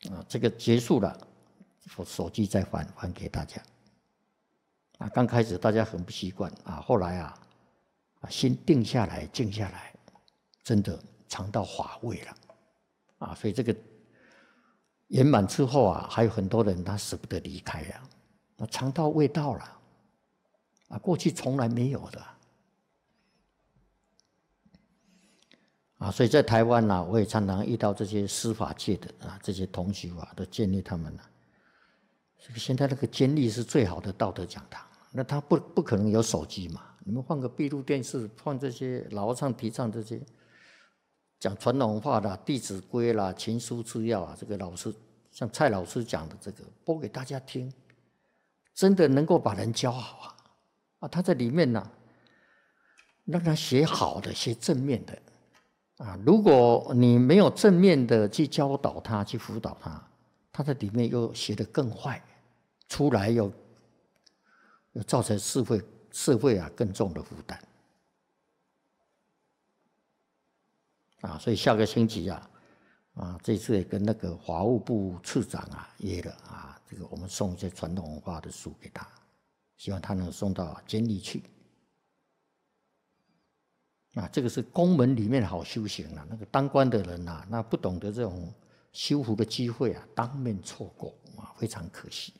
这个结束了，我手机再还给大家。刚开始大家很不习惯后来心定下来、静下来，真的尝到法味了所以这个圆满之后还有很多人他舍不得离开尝到味道了过去从来没有的所以在台湾我也常常遇到这些司法界的这些同修都建议他们现在那个监狱是最好的道德讲堂，那他不可能有手机嘛？你们放个闭路电视，放这些老和尚提倡这些讲传统文化的《弟子规》啦、勤书治要这个老师像蔡老师讲的这个播给大家听，真的能够把人教好他在里面让他写好的、写正面的如果你没有正面的去教导他、去辅导他，他在里面又写得更坏，出来又造成社会更重的负担所以下个星期这次也跟那个法务部次长约了这个我们送一些传统文化的书给他，希望他能送到监狱去这个是公门里面好修行那个当官的人那不懂得这种修福的机会当面错过非常可惜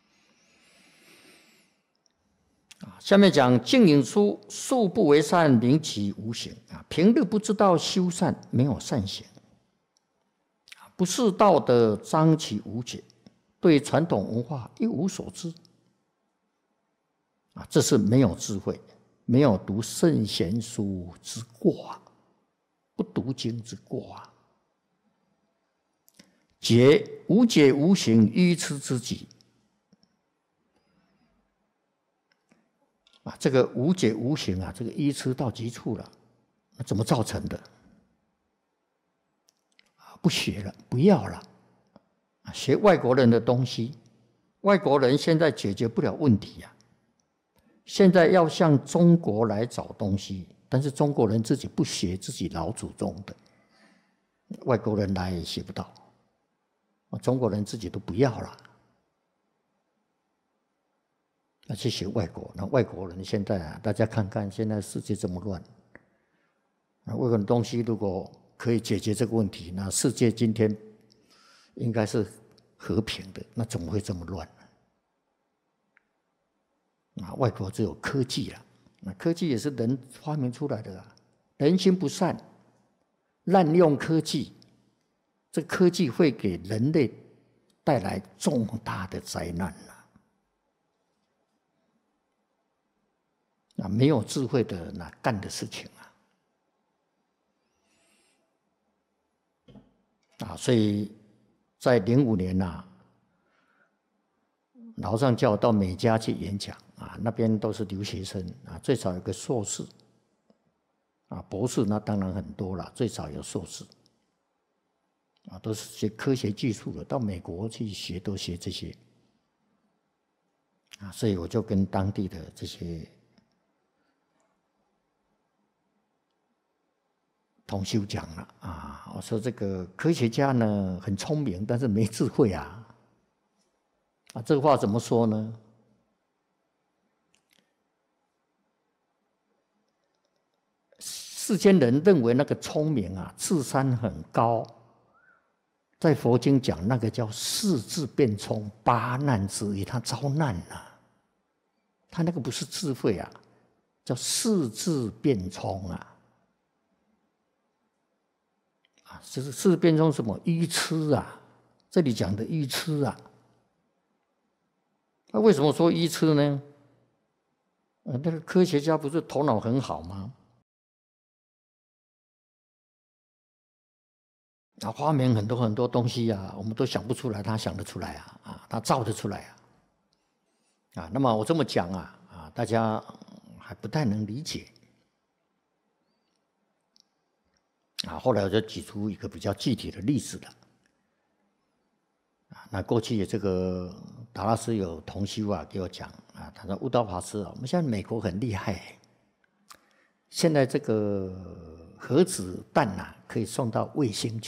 下面讲净影书，素不为善，名其无形平日不知道修善，没有善行不是道德，彰其无解，对传统文化一无所知这是没有智慧，没有读圣贤书之过不读经之过解无解无形，愚痴之极这个无解无形这个愚痴到极处了，那怎么造成的？不学了，不要了学外国人的东西，外国人现在解决不了问题现在要向中国来找东西，但是中国人自己不学自己老祖宗的，外国人来也学不到中国人自己都不要了去学外国，那外国人现在大家看看现在世界这么乱外国人东西如果可以解决这个问题，那世界今天应该是和平的，那怎么会这么乱外国只有科技了，那科技也是人发明出来的人心不善，滥用科技，这科技会给人类带来重大的灾难没有智慧的人干的事情所以在05年老和尚叫我到美加去演讲那边都是留学生最少有个硕士博士那当然很多了，最少有硕士都是学科学技术的，到美国去学都学这些所以我就跟当地的这些同修讲了我说这个科学家呢很聪明，但是没智慧这个话怎么说呢？世间人认为那个聪明智商很高，在佛经讲那个叫世智变聪，八难之一，他遭难他那个不是智慧叫世智变聪就是世智变聪什么愚痴这里讲的愚痴那为什么说愚痴呢？那个科学家不是头脑很好吗？发明很多很多东西我们都想不出来，他想得出来他造得出来那么我这么讲大家还不太能理解后来我就举出一个比较具体的例子了那过去这个达拉斯有同修给我讲他说悟道法师我们现在美国很厉害现在这个核子弹可以送到卫星去